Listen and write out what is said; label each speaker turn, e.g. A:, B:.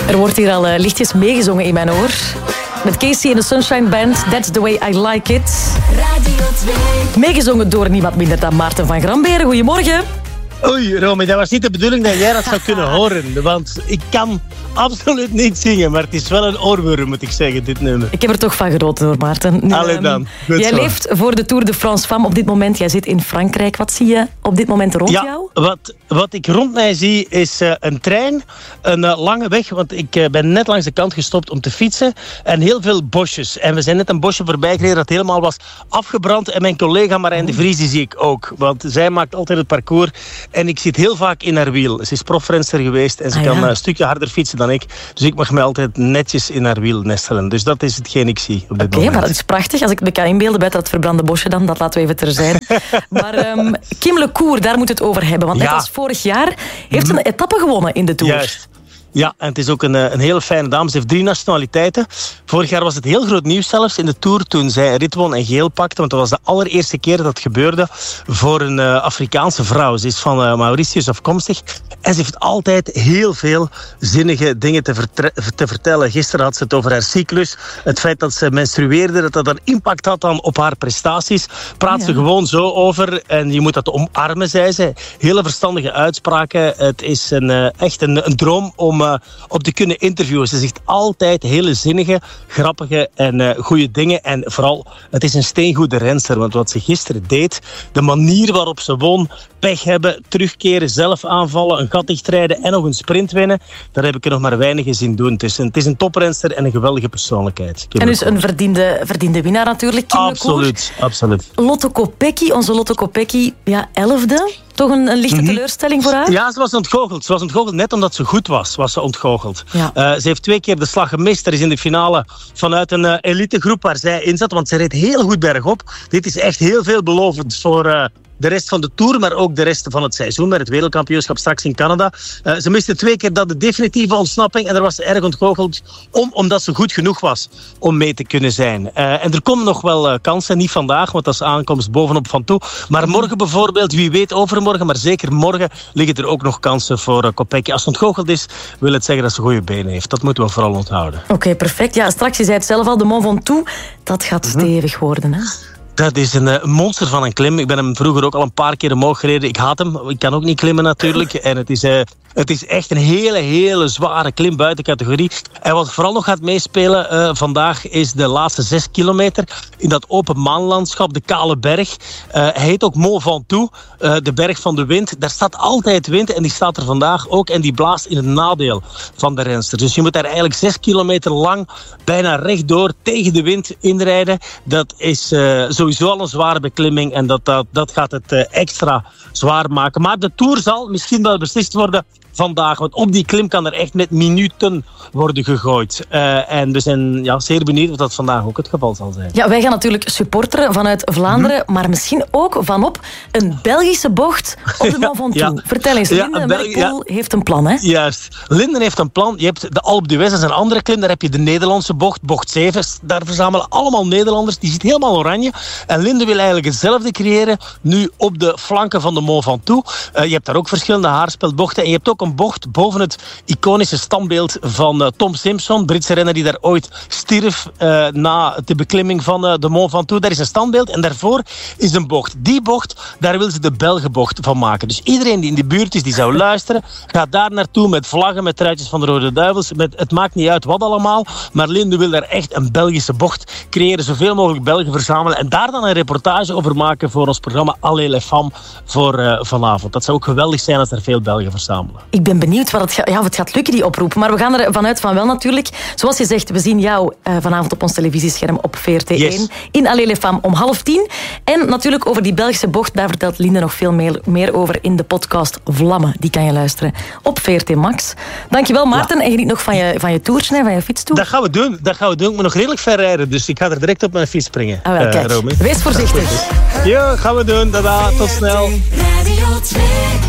A: Er wordt hier al lichtjes meegezongen in mijn oor. Met Casey en de Sunshine Band, That's the Way I Like It. Radio 2. Meegezongen door niemand minder dan Maarten van Gramberen. Goedemorgen.
B: Oei, Romy, dat was niet de bedoeling dat jij dat zou kunnen horen. Want ik kan absoluut niet zingen, maar het is wel een oorworm, moet ik zeggen, dit nummer.
A: Ik heb er toch van genoten hoor, Maarten. Nu,
B: allee dan.
A: Jij leeft voor de Tour de France Femme op dit moment. Jij zit in Frankrijk. Wat zie je op dit moment rond jou?
B: Wat ik rond mij zie is een trein, een lange weg, want ik ben net langs de kant gestopt om te fietsen en heel veel bosjes. En we zijn net een bosje voorbij gereden dat helemaal was afgebrand. En mijn collega Marijn de Vries, die zie ik ook, want zij maakt altijd het parcours. En ik zit heel vaak in haar wiel. Ze is profrenster geweest en ze kan een stukje harder fietsen dan ik. Dus ik mag me altijd netjes in haar wiel nestelen. Dus dat is hetgeen ik zie op dit moment.
A: Maar dat is prachtig. Als ik me kan inbeelden buiten dat verbrande bosje dan, dat laten we even terzijde. Maar Kim LeCour, daar moet het over hebben. Want net als vorig jaar heeft ze een etappe gewonnen in de Tour.
B: Juist. Ja, en het is ook een hele fijne dame. Ze heeft 3 nationaliteiten. Vorig jaar was het heel groot nieuws zelfs in de Tour toen zij een rit won en geel pakte. Want dat was de allereerste keer dat het gebeurde voor een Afrikaanse vrouw. Ze is van Mauritius afkomstig. En ze heeft altijd heel veel zinnige dingen te vertellen. Gisteren had ze het over haar cyclus. Het feit dat ze menstrueerde, dat een impact had dan op haar prestaties. Praat ze gewoon zo over. En je moet dat omarmen, zei ze. Hele verstandige uitspraken. Het is echt een droom om op te kunnen interviewen. Ze zegt altijd hele zinnige, grappige en goede dingen. En vooral, het is een steengoede renster. Want wat ze gisteren deed, de manier waarop ze won, pech hebben, terugkeren, zelf aanvallen, een gat dichtrijden en nog een sprint winnen, daar heb ik er nog maar weinig zien doen. Het is een toprenster en een geweldige persoonlijkheid.
A: En dus een verdiende winnaar natuurlijk.
B: Absoluut.
A: Lotte Kopecky, onze Lotte Kopecky, 11e. Toch een lichte teleurstelling voor haar?
B: Ja, ze was ontgoocheld. Ze was ontgoocheld net omdat ze goed was ze ontgoocheld. Ja. Ze heeft 2 keer de slag gemist. Er is in de finale vanuit een elitegroep waar zij in zat, want ze reed heel goed bergop. Dit is echt heel veelbelovend voor de rest van de Tour, maar ook de rest van het seizoen met het wereldkampioenschap straks in Canada. Ze miste 2 keer dat de definitieve ontsnapping en daar was ze erg ontgoocheld omdat ze goed genoeg was om mee te kunnen zijn. En er komen nog wel kansen, niet vandaag, want dat is aankomst bovenop van toe. Maar morgen bijvoorbeeld, wie weet overmorgen, maar zeker morgen liggen er ook nog kansen voor Kopecky. Als ze ontgoocheld is, wil het zeggen dat ze goede benen heeft. Dat moeten we vooral onthouden.
A: Oké, perfect. Ja, straks, je zei het zelf al, de Mont Ventoux, dat gaat stevig worden, hè?
B: Dat is een monster van een klim. Ik ben hem vroeger ook al een paar keer omhoog gereden. Ik haat hem. Ik kan ook niet klimmen natuurlijk. En het is echt een hele zware klim buiten categorie. En wat vooral nog gaat meespelen vandaag is de laatste 6 kilometer in dat open maanlandschap, de kale berg. Hij heet ook Mont Ventoux, de berg van de wind. Daar staat altijd wind en die staat er vandaag ook. En die blaast in het nadeel van de renster. Dus je moet daar eigenlijk 6 kilometer lang bijna rechtdoor tegen de wind inrijden. Dat is sowieso al een zware beklimming en dat gaat het extra zwaar maken. Maar de Tour zal misschien wel beslist worden vandaag, want op die klim kan er echt met minuten worden gegooid. En we zijn zeer benieuwd of dat vandaag ook het geval zal zijn.
A: Ja, wij gaan natuurlijk supporteren vanuit Vlaanderen, maar misschien ook vanop een Belgische bocht op de Mont Ventoux. Vertel eens, Linden heeft een plan, hè?
B: Juist. Linden heeft een plan. Je hebt de Alpe d'Huez, dat is een andere klim. Daar heb je de Nederlandse bocht 7. Daar verzamelen allemaal Nederlanders. Die ziet helemaal oranje. En Linden wil eigenlijk hetzelfde creëren, nu op de flanken van de Mont Ventoux. Je hebt daar ook verschillende haarspeldbochten en je hebt ook een bocht boven het iconische standbeeld van Tom Simpson, Britse renner die daar ooit stierf na de beklimming van de Mont Ventoux. Daar is een standbeeld en daarvoor is een bocht. Die bocht, daar wil ze de Belgenbocht van maken. Dus iedereen die in de buurt is, die zou luisteren, gaat daar naartoe met vlaggen, met truitjes van de Rode Duivels. Het maakt niet uit wat allemaal, maar Linde wil daar echt een Belgische bocht creëren, zoveel mogelijk Belgen verzamelen en daar dan een reportage over maken voor ons programma Allez les Femmes voor vanavond. Dat zou ook geweldig zijn als er veel Belgen verzamelen.
A: Ik ben benieuwd of het gaat lukken, die oproep. Maar we gaan er vanuit van wel natuurlijk. Zoals je zegt, we zien jou vanavond op ons televisiescherm op VRT1 in Allez les Femmes om 9:30. En natuurlijk over die Belgische bocht, daar vertelt Linde nog veel meer over in de podcast Vlammen. Die kan je luisteren op VRT Max. Dankjewel Maarten en geniet nog van je toertje, van je fietstoer.
B: Dat gaan we doen. Ik moet nog redelijk ver rijden, dus ik ga er direct op mijn fiets springen.
A: Kijk. Wees voorzichtig.
B: Ja, gaan we doen. Tada, tot snel.